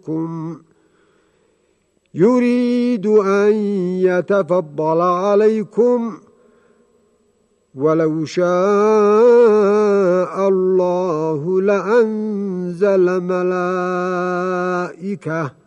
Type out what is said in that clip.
ربكم يريد أن يتفضل عليكم ولو شاء الله لأنزل ملائكة